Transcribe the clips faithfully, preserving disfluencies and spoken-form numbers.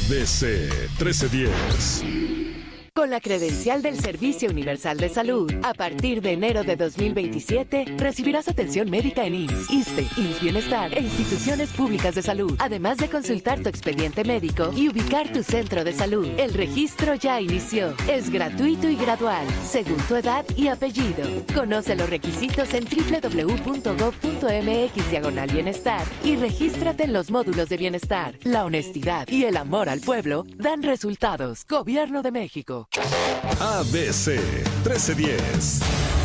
B C trece diez. Con la credencial del Servicio Universal de Salud, a partir de enero de dos mil veintisiete, recibirás atención médica en I M S S, ISSSTE, I M S S Bienestar e instituciones públicas de salud, además de consultar tu expediente médico y ubicar tu centro de salud. El registro ya inició. Es gratuito y gradual, según tu edad y apellido. Conoce los requisitos en doble u doble u doble u punto gob punto eme equis diagonal bienestar y regístrate en los módulos de bienestar. La honestidad y el amor al pueblo dan resultados. Gobierno de México. A B C trece diez.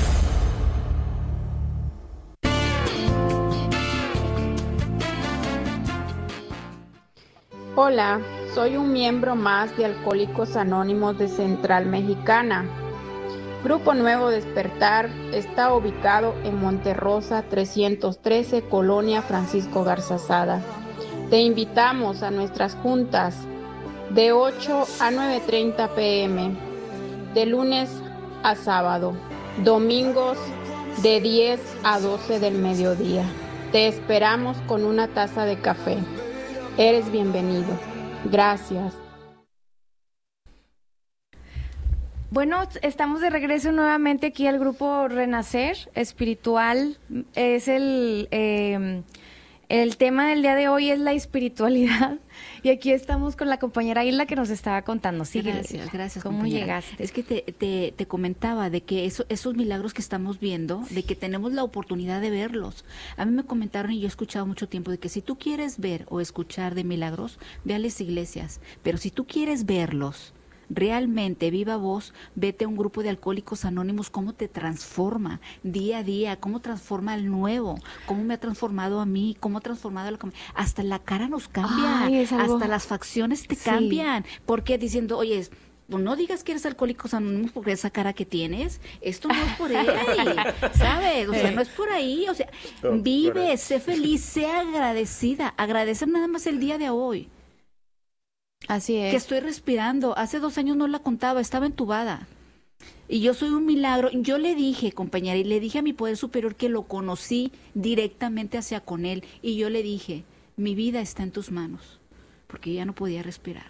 Hola, soy un miembro más de Alcohólicos Anónimos de Central Mexicana. Grupo Nuevo Despertar está ubicado en Monterrosa trescientos trece, Colonia Francisco Garza Sada. Te invitamos a nuestras juntas de ocho a nueve treinta pm, de lunes a sábado, domingos de diez a doce del mediodía. Te esperamos con una taza de café. Eres bienvenido. Gracias. Bueno, estamos de regreso nuevamente aquí al grupo Renacer Espiritual. Es el, eh, el tema del día de hoy es la espiritualidad. Y aquí estamos con la compañera Hilda que nos estaba contando. Sí, gracias, gracias. ¿Cómo compañera. llegaste? Es que te, te, te comentaba de que eso, esos milagros que estamos viendo, de que tenemos la oportunidad de verlos. A mí me comentaron y yo he escuchado mucho tiempo de que si tú quieres ver o escuchar de milagros, ve a las iglesias. Pero si tú quieres verlos realmente, viva voz, vete a un grupo de Alcohólicos Anónimos, cómo te transforma día a día, cómo transforma al nuevo, cómo me ha transformado a mí, cómo ha transformado a la comunidad. Hasta la cara nos cambia, Ay, es algo... hasta las facciones te sí. cambian. Porque diciendo, oye, pues no digas que eres Alcohólicos Anónimos porque esa cara que tienes, esto no es por ahí, ¿sabes? O sea, no es por ahí, o sea, no, vive, sé feliz, sé agradecida, agradecer nada más el día de hoy. Así es. Que estoy respirando. Hace dos años no la contaba, estaba entubada. Y yo soy un milagro. Yo le dije, compañera, y le dije a mi poder superior que lo conocí directamente hacia con él. Y yo le dije, mi vida está en tus manos. Porque ya no podía respirar.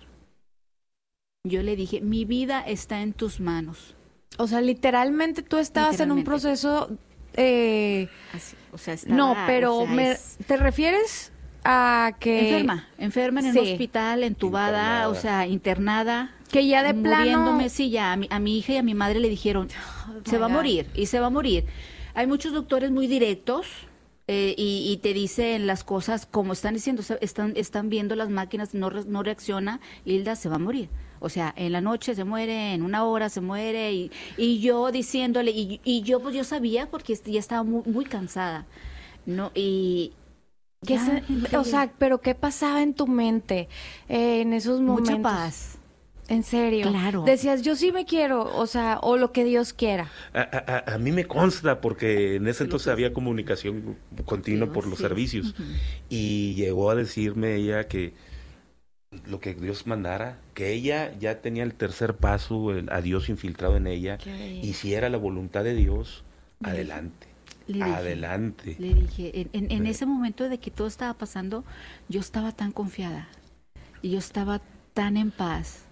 Yo le dije, mi vida está en tus manos. O sea, literalmente tú estabas en un proceso... Eh... Así, o sea, estaba, no, pero o sea, me, es... ¿te refieres a que... Enferma, enferma en sí. el hospital, entubada, internada. o sea, internada. Que ya de muriéndome, plano... sí, ya a mi, a mi hija y a mi madre le dijeron, oh, se va God. a morir, y se va a morir. Hay muchos doctores muy directos eh, y, y te dicen las cosas como están diciendo, están, están viendo las máquinas, no, no reacciona, Hilda se va a morir. O sea, en la noche se muere, en una hora se muere, y, y yo diciéndole, y, y yo pues yo sabía porque ya estaba muy, muy cansada, ¿no? Y... ¿Qué se, o sea, pero ¿qué pasaba en tu mente eh, en esos momentos? Mucha paz. En serio. Claro. Decías, yo sí me quiero, o sea, o lo que Dios quiera. A, a, a mí me consta porque en ese entonces había comunicación continua por los servicios. Uh-huh. Y llegó a decirme ella que lo que Dios mandara, que ella ya tenía el tercer paso, el, a Dios infiltrado en ella, y si era la voluntad de Dios, uh-huh. adelante. Le dije, adelante. Le dije, en, en, en ese momento de que todo estaba pasando, yo estaba tan confiada y yo estaba tan en paz.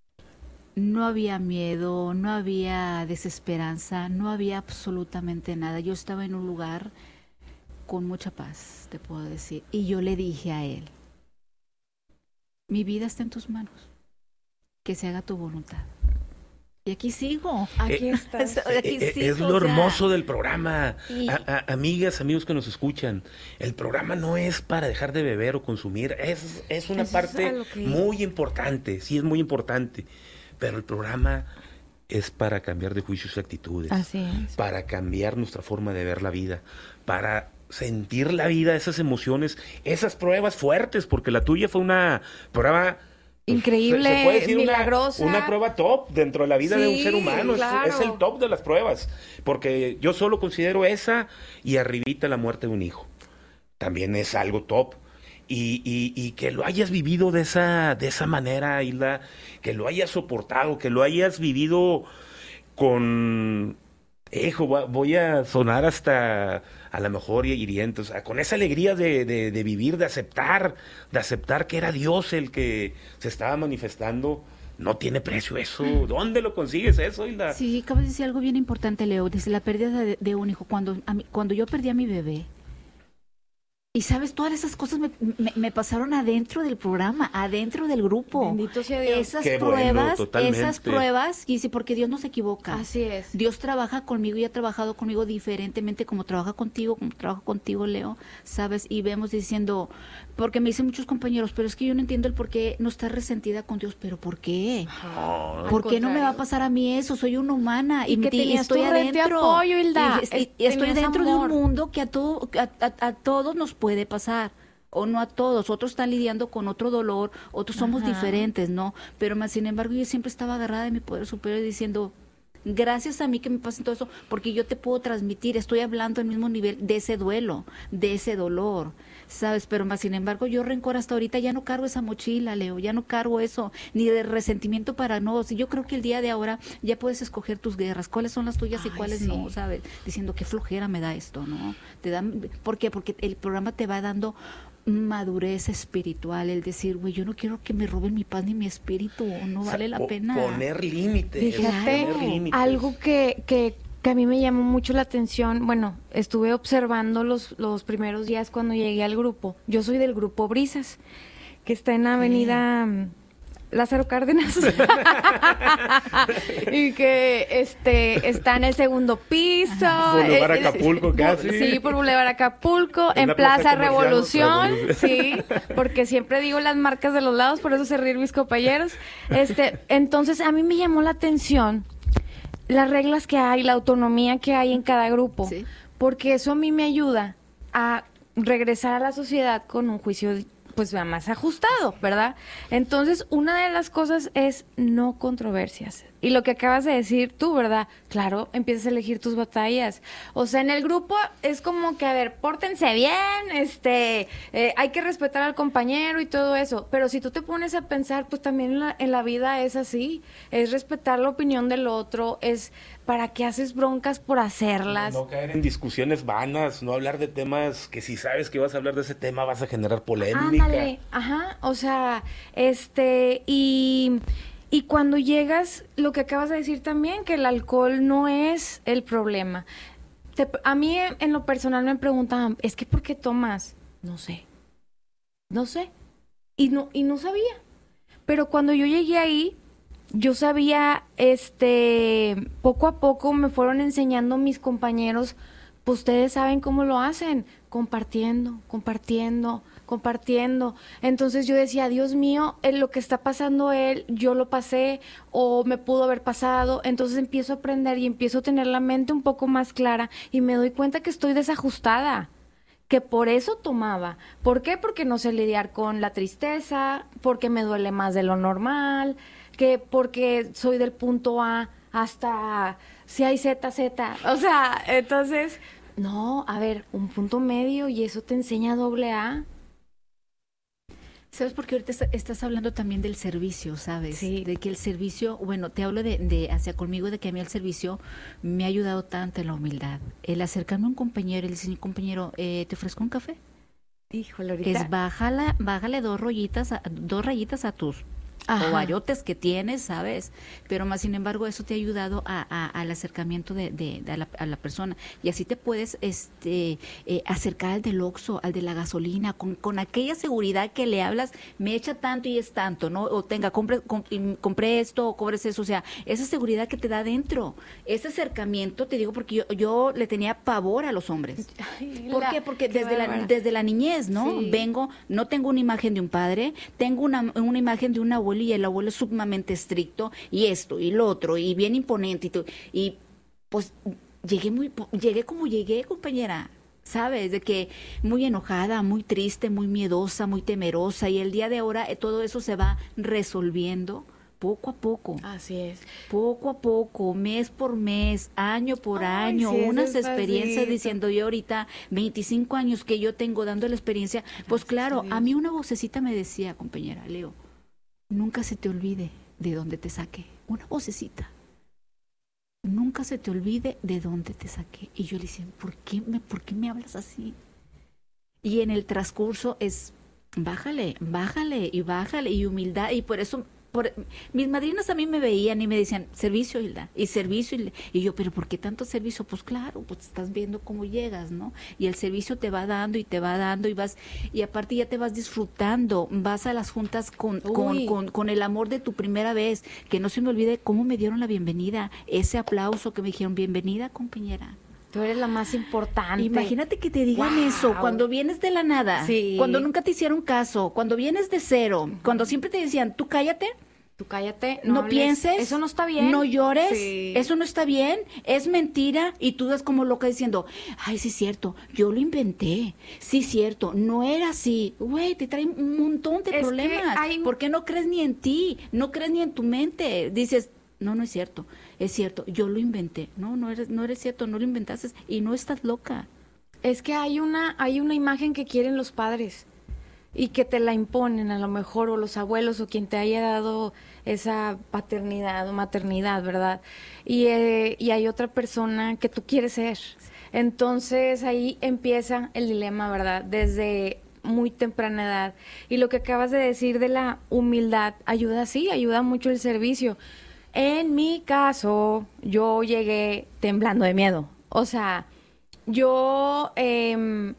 No había miedo, no había desesperanza, no había absolutamente nada. Yo estaba en un lugar con mucha paz, te puedo decir. Y yo le dije a él, mi vida está en tus manos, que se haga tu voluntad. Y aquí sigo, aquí eh, estás. Aquí eh, sigo, es lo o sea, hermoso del programa. y... a, a, amigas, amigos que nos escuchan, el programa no es para dejar de beber o consumir, es, es una Eso parte es que... muy importante, sí es muy importante, pero el programa es para cambiar de juicios y actitudes, Así es. para cambiar nuestra forma de ver la vida, para sentir la vida, esas emociones, esas pruebas fuertes, porque la tuya fue una prueba... Pues increíble, se, se puede decir milagrosa. Una, una prueba top dentro de la vida sí, de un ser humano. Claro. Es, es el top de las pruebas. Porque yo solo considero esa y arribita la muerte de un hijo. También es algo top. Y, y, y que lo hayas vivido de esa, de esa manera, Hilda, que lo hayas soportado, que lo hayas vivido con hijo, voy a sonar hasta a lo mejor hiriente, o sea, con esa alegría de, de, de vivir, de aceptar, de aceptar que era Dios el que se estaba manifestando. No tiene precio eso. ¿Dónde lo consigues eso, Hilda? Sí, acabas de decir algo bien importante, Leo, desde la pérdida de, de un hijo. Cuando, a mí, cuando yo perdí a mi bebé, y sabes, todas esas cosas me, me, me pasaron adentro del programa, adentro del grupo. Bendito sea Dios. Esas Qué pruebas, bueno, esas pruebas, y sí, porque Dios no se equivoca. Así es. Dios trabaja conmigo y ha trabajado conmigo diferentemente como trabaja contigo, como trabaja contigo, Leo, ¿sabes? Y vemos diciendo, porque me dicen muchos compañeros, pero es que yo no entiendo el por qué no estás resentida con Dios, pero ¿por qué? Oh. ¿Por qué no me va a pasar a mí eso? Soy una humana y, Y que y tenías estoy tu red de adentro. apoyo, Hilda. Y, y- y estoy Tenías dentro de amor. un mundo que a, todo, a, a- a todos nos puede pasar. O no a todos, otros están lidiando con otro dolor, otros somos Ajá. diferentes, ¿no? Pero más sin embargo yo siempre estaba agarrada de mi poder superior diciendo, gracias a mí que me pasen todo eso, porque yo te puedo transmitir, estoy hablando al mismo nivel de ese duelo, de ese dolor, ¿sabes? Pero más sin embargo yo rencor hasta ahorita ya no cargo esa mochila, Leo, ya no cargo eso, ni de resentimiento para no. Si yo creo que el día de ahora ya puedes escoger tus guerras, cuáles son las tuyas y Ay, cuáles sí. no, ¿sabes? Diciendo qué flojera me da esto, ¿no? Te dan, ¿por qué? Porque el programa te va dando madurez espiritual, el decir, güey, yo no quiero que me roben mi paz ni mi espíritu, no O sea, vale la po- pena. Poner límites. Fíjate, poner límites. algo que, que, que a mí me llamó mucho la atención, bueno, estuve observando los, los primeros días cuando llegué al grupo. Yo soy del grupo Brisas, que está en Avenida mm, Lázaro Cárdenas. Y que este está en el segundo piso. Boulevard Eh, eh, Acapulco, bu- casi. Sí, por Boulevard Acapulco, En en la plaza Plaza comercial, Revolución, Revolución. sí, porque siempre digo las marcas de los lados, por eso se ríen mis compañeros. Este, entonces a mí me llamó la atención las reglas que hay, la autonomía que hay en cada grupo, Sí. porque eso a mí me ayuda a regresar a la sociedad con un juicio pues más ajustado, ¿verdad? Entonces, una de las cosas es no controversias. Y lo que acabas de decir tú, ¿verdad? Claro, empiezas a elegir tus batallas. O sea, en el grupo es como que, a ver, pórtense bien, este, eh, hay que respetar al compañero y todo eso. Pero si tú te pones a pensar, pues también en la, en la vida es así. Es respetar la opinión del otro, es para qué haces broncas por hacerlas. No caer en discusiones vanas, no hablar de temas que si sabes que vas a hablar de ese tema vas a generar polémica. Ándale, ajá, o sea, este, y, y cuando llegas, lo que acabas de decir también, que el alcohol no es el problema. Te- a mí, en, en lo personal, me preguntaban, ¿es que por qué tomas? No sé, no sé, y no, y no sabía. Pero cuando yo llegué ahí, yo sabía, este, poco a poco me fueron enseñando mis compañeros, pues ustedes saben cómo lo hacen, compartiendo, compartiendo, compartiendo. Entonces yo decía, Dios mío, en lo que está pasando él, yo lo pasé o me pudo haber pasado. Entonces empiezo a aprender y empiezo a tener la mente un poco más clara y me doy cuenta que estoy desajustada, que por eso tomaba. ¿Por qué? Porque no sé lidiar con la tristeza, porque me duele más de lo normal, que porque soy del punto A hasta si hay Z, Z. O sea, entonces, no, a ver, un punto medio y eso te enseña doble A. ¿Sabes? Porque ahorita est- estás hablando también del servicio, ¿sabes? Sí. De que el servicio, bueno, te hablo de, de hacia conmigo, de que a mí el servicio me ha ayudado tanto en la humildad. El acercarme a un compañero y decir, compañero, eh, ¿te ofrezco un café? Híjole, ahorita. Es bájala, bájale dos rayitas, a, dos rayitas a tus Ajá. ovayotes que tienes, ¿sabes? Pero más sin embargo eso te ha ayudado a, a- al acercamiento de, de- de a, la, a la persona y así te puedes este eh, acercar al del Oxxo, al de la gasolina, con, con aquella seguridad que le hablas, me echa tanto y es tanto, ¿no? O tenga, compre, com- y compré esto o cobres eso, o sea, esa seguridad que te da dentro, ese acercamiento, te digo porque yo, yo le tenía pavor a los hombres. Ay, ¿Por la- qué? Porque qué desde la, bárbara. desde la niñez, ¿no? Sí. Vengo, no tengo una imagen de un padre, tengo una, una imagen de un abuelo y el abuelo es sumamente estricto y esto y lo otro y bien imponente y, tu- y pues llegué muy, po- llegué como llegué, compañera. ¿Sabes? De que muy enojada, muy triste, muy miedosa, muy temerosa y el día de ahora eh, todo eso se va resolviendo poco a poco. Así es. Poco a poco, mes por mes, año por Ay, año, sí, eso unas es experiencias padrito. diciendo yo ahorita, veinticinco años que yo tengo dando la experiencia, pues Gracias claro, a Dios. a mí una vocecita me decía, compañera, Leo, nunca se te olvide de dónde te saqué, una vocecita. Nunca nunca se te olvide de dónde te saqué. Y yo le decía, ¿por qué me, por qué me hablas así? Y en el transcurso es, bájale, bájale y bájale y humildad. Y por eso, por, mis madrinas a mí me veían y me decían, servicio, Hilda, y servicio. Hilda. Y yo, ¿pero por qué tanto servicio? Pues claro, pues estás viendo cómo llegas, ¿no? Y el servicio te va dando y te va dando y vas, y aparte ya te vas disfrutando, vas a las juntas con, con, con, con el amor de tu primera vez, que no se me olvide cómo me dieron la bienvenida, ese aplauso que me dijeron, bienvenida, compañera. Tú eres la más importante. Imagínate que te digan wow. eso, cuando vienes de la nada, sí. cuando nunca te hicieron caso, cuando vienes de cero, cuando siempre te decían, tú cállate, tú cállate, no, no hables, pienses, eso no está bien, no llores, sí. eso no está bien, es mentira, y tú das como loca diciendo, ay, sí es cierto, yo lo inventé, sí es cierto, no era así, güey, te trae un montón de es problemas, hay... ¿por qué no crees ni en ti? No crees ni en tu mente, dices, no, no es cierto, es cierto, yo lo inventé. No, no eres, no eres cierto, no lo inventaste y no estás loca. Es que hay una, hay una imagen que quieren los padres y que te la imponen a lo mejor, o los abuelos, o quien te haya dado esa paternidad o maternidad, ¿verdad? Y, eh, y hay otra persona que tú quieres ser. Entonces ahí empieza el dilema, ¿verdad? Desde muy temprana edad. Y lo que acabas de decir de la humildad, ayuda, sí, ayuda mucho el servicio. En mi caso, yo llegué temblando de miedo. O sea, yo, eh,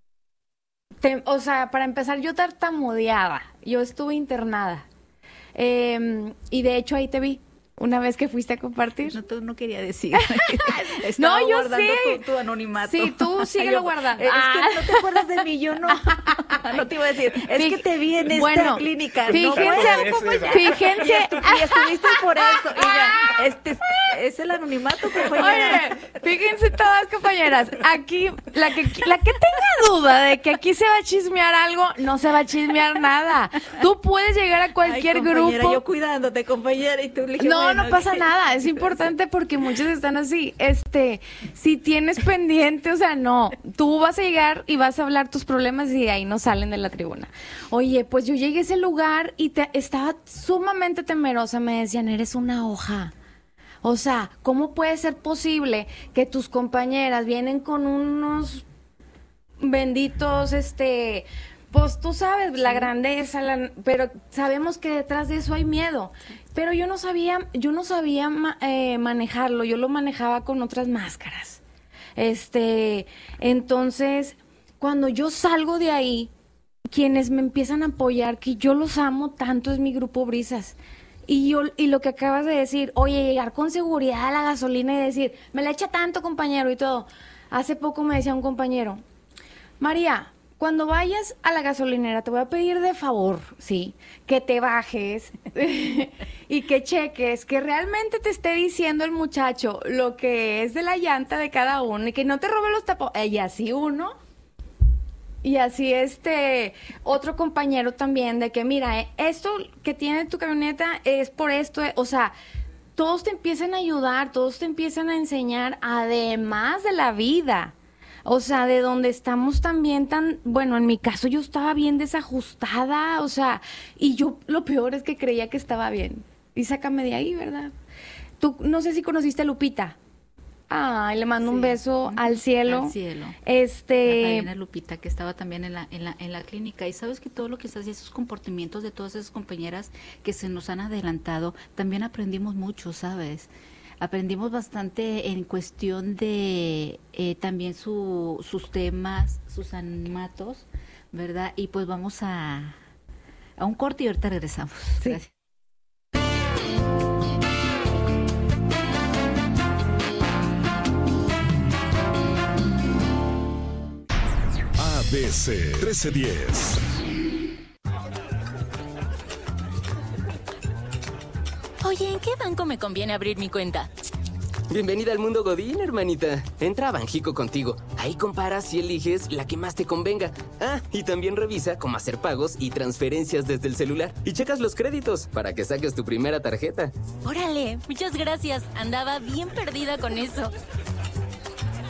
te, o sea, para empezar, yo tartamudeaba. Yo estuve internada. Eh, y de hecho ahí te vi una vez que fuiste a compartir. No, tú no quería decir. No, yo guardando sí. Tu, tu anonimato. Sí, tú síguelo guardando. Es ah. que no te acuerdas de mí, yo no. No te iba a decir. Es Fí- que te vi en esta bueno, clínica. Fíjense, no, fíjense. Y, estu- y estuviste por eso. Y ya, este es el anonimato, compañera. Oye, fíjense todas, compañeras. Aquí, la que, la que tenga duda de que aquí se va a chismear algo, no se va a chismear nada. Tú puedes llegar a cualquier Ay, grupo. Yo cuidándote, compañera, y tú le dije, No, bueno, no pasa okay. nada, es importante porque muchos están así, este, si tienes pendiente, o sea, no, tú vas a llegar y vas a hablar tus problemas y de ahí no salen de la tribuna. Oye, pues yo llegué a ese lugar y te, estaba sumamente temerosa, me decían, eres una hoja. O sea, ¿cómo puede ser posible que tus compañeras vienen con unos benditos, este... Pues tú sabes, la grandeza, la, pero sabemos que detrás de eso hay miedo. Pero yo no sabía, yo no sabía ma, eh, manejarlo, yo lo manejaba con otras máscaras. Este, entonces, cuando yo salgo de ahí, quienes me empiezan a apoyar, que yo los amo tanto, es mi grupo Brisas. Y yo, y lo que acabas de decir, oye, llegar con seguridad a la gasolina y decir, me la echa tanto, compañero, y todo. Hace poco me decía un compañero, María, cuando vayas a la gasolinera te voy a pedir de favor, sí, que te bajes y que cheques, que realmente te esté diciendo el muchacho lo que es de la llanta de cada uno y que no te robe los tapones. Y así uno, y así este otro compañero también, de que mira, eh, esto que tiene tu camioneta es por esto, eh, o sea, todos te empiezan a ayudar, todos te empiezan a enseñar, además de la vida. O sea, de donde estamos también tan... Bueno, en mi caso yo estaba bien desajustada, o sea, y yo lo peor es que creía que estaba bien. Y sácame de ahí, ¿verdad? Tú, no sé si conociste a Lupita. Ay, le mando sí. un beso al cielo. Al cielo. Este... La Lupita, que estaba también en la, en la, en la clínica. Y sabes que todo lo que estás haciendo, esos comportamientos de todas esas compañeras que se nos han adelantado, también aprendimos mucho, ¿sabes? Aprendimos bastante en cuestión de eh, también su, sus temas, sus animatos, ¿verdad? Y pues vamos a, a un corte y ahorita regresamos. Sí. Gracias. A B C trece diez. Oye, ¿en qué banco me conviene abrir mi cuenta? Bienvenida al mundo Godín, hermanita. Entra a Banjico contigo. Ahí comparas y eliges la que más te convenga. Ah, y también revisa cómo hacer pagos y transferencias desde el celular. Y checas los créditos para que saques tu primera tarjeta. Órale, muchas gracias. Andaba bien perdida con eso.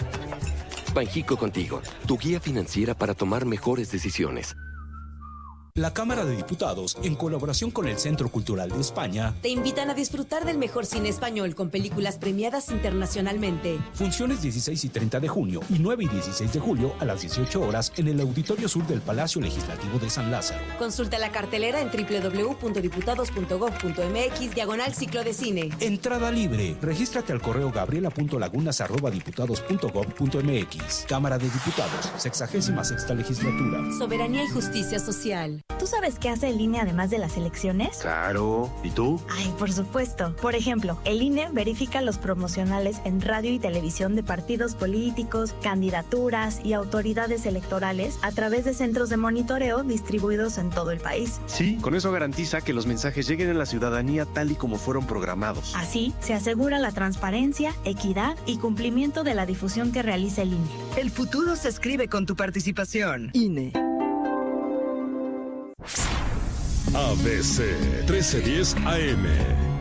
Banjico contigo, tu guía financiera para tomar mejores decisiones. La Cámara de Diputados, en colaboración con el Centro Cultural de España, te invitan a disfrutar del mejor cine español con películas premiadas internacionalmente. Funciones dieciséis y treinta de junio y nueve y dieciséis de julio a las dieciocho horas en el Auditorio Sur del Palacio Legislativo de San Lázaro. Consulta la cartelera en doble u doble u doble u punto diputados punto gob punto eme equis diagonal ciclo de cine. Entrada libre. Regístrate al correo gabriela punto lagunas arroba diputados punto gob punto eme equis. Cámara de Diputados, sexagésima sexta legislatura. Soberanía y justicia social. ¿Tú sabes qué hace el I N E además de las elecciones? Claro. ¿Y tú? Ay, por supuesto. Por ejemplo, el I N E verifica los promocionales en radio y televisión de partidos políticos, candidaturas y autoridades electorales a través de centros de monitoreo distribuidos en todo el país. Sí, con eso garantiza que los mensajes lleguen a la ciudadanía tal y como fueron programados. Así, se asegura la transparencia, equidad y cumplimiento de la difusión que realiza el I N E. El futuro se escribe con tu participación. I N E. A B C trece diez A M